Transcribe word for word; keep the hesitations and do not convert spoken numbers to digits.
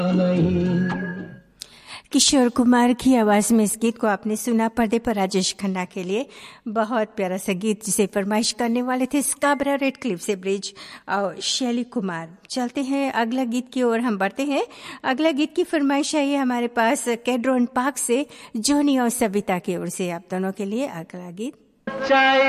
किशोर कुमार की आवाज में इस गीत को आपने सुना। पर्दे पर राजेश खन्ना के लिए बहुत प्यारा सा गीत जिसे फरमाइश करने वाले थे स्काबरा रेड क्लिफ से ब्रिज और शैली कुमार। चलते हैं अगला गीत की ओर हम बढ़ते हैं। अगला गीत की फरमाइश आई है हमारे पास कैड्रोन पार्क से जोनी और सविता की ओर से। आप दोनों के लिए अगला गीत।